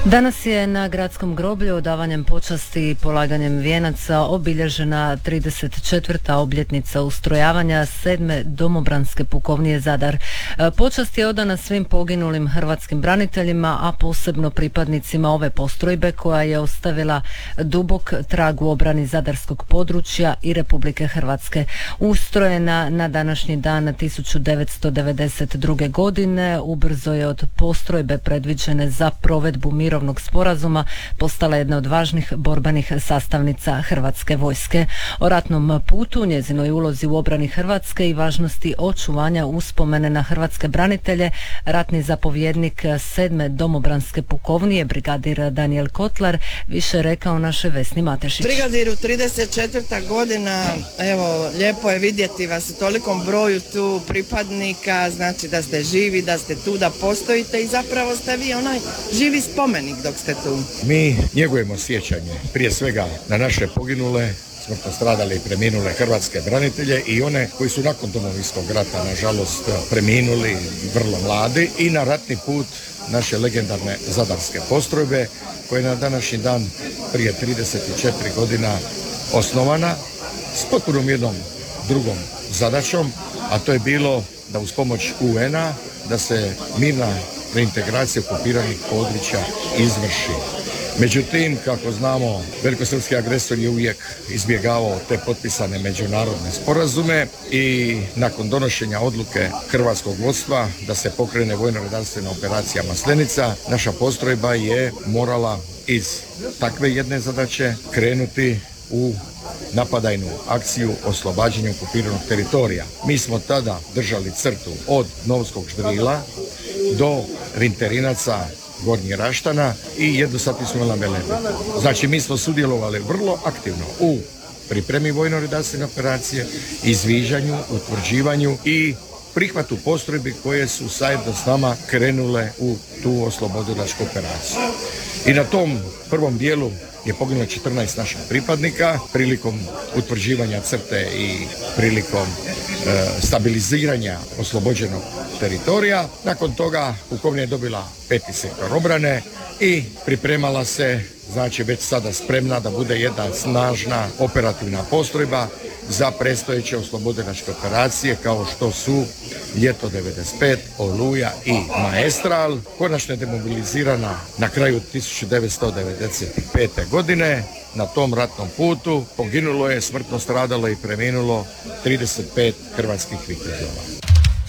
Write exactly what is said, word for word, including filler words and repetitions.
Danas je na gradskom groblju odavanjem počasti i polaganjem vijenaca obilježena trideset četvrta obljetnica ustrojavanja sedme domobranske pukovnije Zadar. Počast je odana svim poginulim hrvatskim braniteljima, a posebno pripadnicima ove postrojbe koja je ostavila dubok trag u obrani zadarskog područja i Republike Hrvatske. Ustrojena na današnji dan tisuću devetsto devedeset druge. godine, ubrzo je od postrojbe predviđene za provedbu mirovnog sporazuma postala jedna od važnih borbenih sastavnica Hrvatske vojske. O ratnom putu, njezinoj ulozi u obrani Hrvatske i važnosti očuvanja uspomene na hrvatske branitelje, ratni zapovjednik sedme domobranske pukovnije, brigadir Danijel Kotlar, više rekao našoj Vesni Matešić. Brigadiru, trideset četvrta godina, evo, lijepo je vidjeti vas u tolikom broju tu pripadnika, znači da ste živi, da ste tu, da postojite i zapravo ste vi onaj živi spomenik dok ste tu. Mi njegujemo sjećanje prije svega na naše poginule, smrtno stradale i preminule hrvatske branitelje i one koji su nakon Domovinskog rata nažalost preminuli vrlo mladi, i na ratni put naše legendarne zadarske postrojbe koja je na današnji dan prije trideset četiri godina osnovana s potpunom jednom drugom zadaćom, a to je bilo da uz pomoć U N a da se mirna reintegracija okupiranih područja izvrši. Međutim, kako znamo, velikosrpski agresor je uvijek izbjegavao te potpisane međunarodne sporazume i nakon donošenja odluke hrvatskog vodstva da se pokrene vojno-redarstvena operacija Maslenica, naša postrojba je morala iz takve jedne zadaće krenuti u napadajnu akciju oslobađanja okupiranog teritorija. Mi smo tada držali crtu od Novskog Ždrila do Rinterinaca, Gornjih Raštana i jednostavno smo na Velebitu. Znači mi smo sudjelovali vrlo aktivno u pripremi vojno-redarstvene operacije, izviđanju, utvrđivanju i prihvatu postrojbi koje su zajedno s nama krenule u tu oslobodilačku operaciju. I na tom prvom dijelu je poginulo četrnaest naših pripadnika prilikom utvrđivanja crte i prilikom e, stabiliziranja oslobođenog teritorija. Nakon toga pukovnija je dobila peti sektor obrane i pripremala se, znači već sada spremna da bude jedna snažna operativna postrojba za predstojeće oslobodilačke operacije kao što su Ljeto devedeset pet, Oluja i Maestral. Konačno je demobilizirana na kraju tisuću devetsto devedeset pete. godine. Na tom ratnom putu poginulo je, smrtno stradalo i preminulo trideset pet hrvatskih vitezova.